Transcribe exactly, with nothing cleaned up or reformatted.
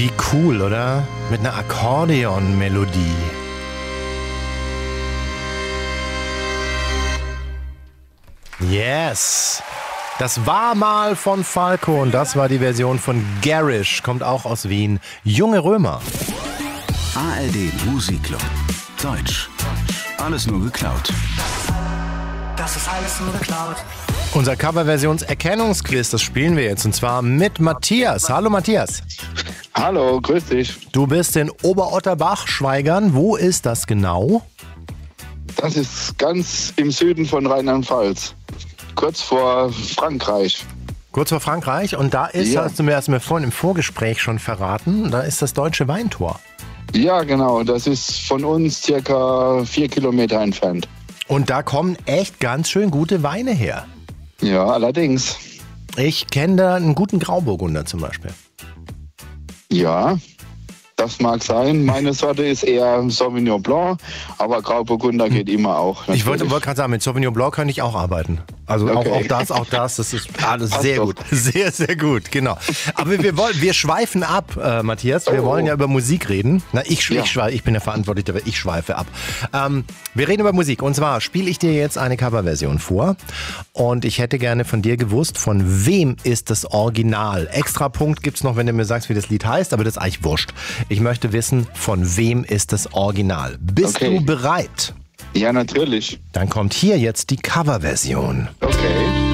Wie cool, oder? Mit einer Akkordeon-Melodie. Yes! Das war mal von Falco und das war die Version von Garish, kommt auch aus Wien. Junge Römer. A R D Musikclub. Deutsch. Alles nur geklaut. Das ist alles nur geklaut. Unser Coverversions-Erkennungsquiz, das spielen wir jetzt und zwar mit Matthias. Hallo Matthias. Hallo, grüß dich. Du bist in Oberotterbach, Schweigern. Wo ist das genau? Das ist ganz im Süden von Rheinland-Pfalz. Kurz vor Frankreich. Kurz vor Frankreich und da ist, Ja. hast du mir erst mal vorhin im Vorgespräch schon verraten, da ist das Deutsche Weintor. Ja, genau. Das ist von uns circa vier Kilometer entfernt. Und da kommen echt ganz schön gute Weine her. Ja, allerdings. Ich kenne da einen guten Grauburgunder zum Beispiel. Ja, das mag sein. Meine Sorte ist eher Sauvignon Blanc, aber Grauburgunder geht immer auch. Ich wollte, natürlich. wollte gerade sagen, mit Sauvignon Blanc kann ich auch arbeiten. Also Okay. auch, auch das, auch das, das ist alles Passt sehr doch. gut. Sehr, sehr gut, genau. Aber wir wollen, wir schweifen ab, äh, Matthias. Wir Oh. wollen ja über Musik reden. Na, ich, Ja. ich, schweife, ich bin der Verantwortliche, aber ich schweife ab. Ähm, wir reden über Musik. Und zwar spiele ich dir jetzt eine Coverversion vor. Und ich hätte gerne von dir gewusst, von wem ist das Original? Extra Punkt gibt's noch, wenn du mir sagst, wie das Lied heißt, aber das ist eigentlich wurscht. Ich möchte wissen, von wem ist das Original? Bist Okay. du bereit? Ja, natürlich. Dann kommt hier jetzt die Coverversion. Okay.